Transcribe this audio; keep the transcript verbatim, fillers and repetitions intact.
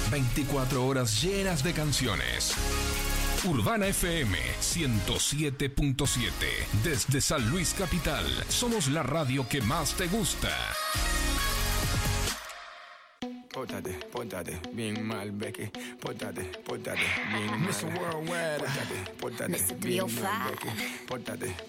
veinticuatro horas llenas de canciones. Urbana F M ciento siete punto siete. Desde San Luis Capital, somos la radio que más te gusta. Pótate, pótate, bien mal, Becky. Pótate, pótate, bien mal. mister Worldwide. Pótate, pótate, bien mal, Becky. Pótate.